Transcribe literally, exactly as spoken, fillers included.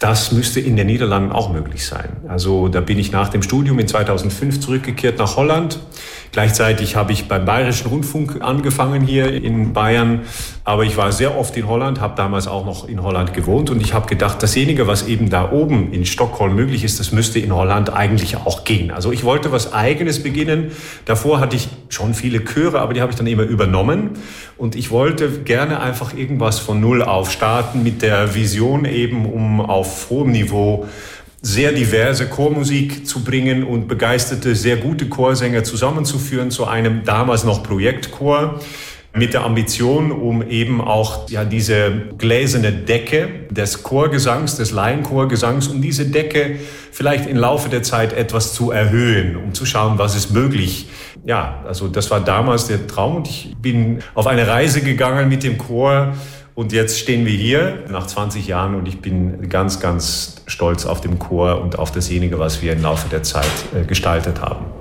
das müsste in den Niederlanden auch möglich sein. Also da bin ich nach dem Studium in zweitausendfünf zurückgekehrt nach Holland. Gleichzeitig habe ich beim Bayerischen Rundfunk angefangen hier in Bayern. Aber ich war sehr oft in Holland, habe damals auch noch in Holland gewohnt. Und ich habe gedacht, dasjenige, was eben da oben in Stockholm möglich ist, das müsste in Holland eigentlich auch gehen. Also ich wollte was Eigenes beginnen. Davor hatte ich schon viele Chöre, aber die habe ich dann immer übernommen. Und ich wollte gerne einfach irgendwas von Null auf starten mit der Vision eben, um auf hohem Niveau sehr diverse Chormusik zu bringen und begeisterte, sehr gute Chorsänger zusammenzuführen zu einem damals noch Projektchor mit der Ambition, um eben auch ja, diese gläserne Decke des Chorgesangs, des Laienchorgesangs, um diese Decke vielleicht im Laufe der Zeit etwas zu erhöhen, um zu schauen, was ist möglich. Ja, also das war damals der Traum und ich bin auf eine Reise gegangen mit dem Chor. Und jetzt stehen wir hier nach zwanzig Jahren und ich bin ganz, ganz stolz auf den Chor und auf dasjenige, was wir im Laufe der Zeit äh, gestaltet haben.